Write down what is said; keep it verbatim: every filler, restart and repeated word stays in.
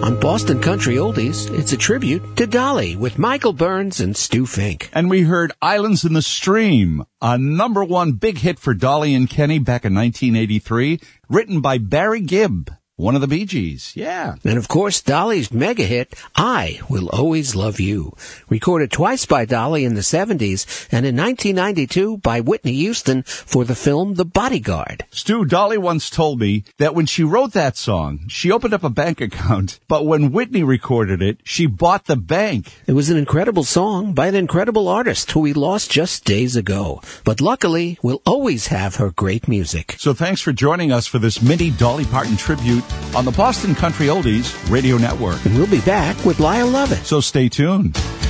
On Boston Country Oldies, it's a tribute to Dolly with Michael Burns and Stu Fink. And we heard Islands in the Stream, a number one big hit for Dolly and Kenny back in nineteen eighty-three, written by Barry Gibb, one of the Bee Gees. Yeah. And of course, Dolly's mega hit, I Will Always Love You, recorded twice by Dolly in the seventies and in nineteen ninety-two by Whitney Houston for the film The Bodyguard. Stu, Dolly once told me that when she wrote that song, she opened up a bank account, but when Whitney recorded it, she bought the bank. It was an incredible song by an incredible artist who we lost just days ago. But luckily, we'll always have her great music. So thanks for joining us for this mini Dolly Parton tribute on the Boston Country Oldies Radio Network. And we'll be back with Lyle Lovett. So stay tuned.